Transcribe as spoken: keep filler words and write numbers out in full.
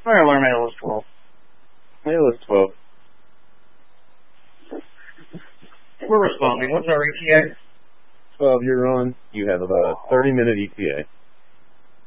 Fire alarm A L is twelve. A L is twelve. We're responding. What's our E T A? twelve, you're on. You have about a thirty minute E T A.